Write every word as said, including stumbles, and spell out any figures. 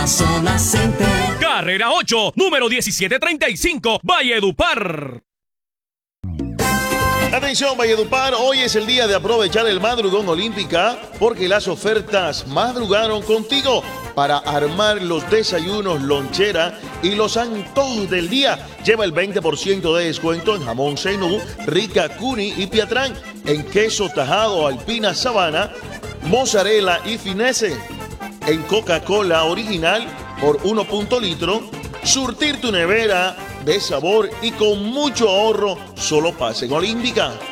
Zona Center. Carrera ocho, número diecisiete treinta y cinco, Valledupar. Atención Valledupar, hoy es el día de aprovechar el madrugón olímpica porque las ofertas madrugaron contigo para armar los desayunos, lonchera y los antojos del día. Lleva el veinte por ciento de descuento en jamón Zenú, Rica, Cuni y Piatrán, en queso tajado Alpina Sabana, mozzarella y finese, en Coca-Cola original por uno litro. Surtir tu nevera de sabor y con mucho ahorro, solo pasa en Olímpica.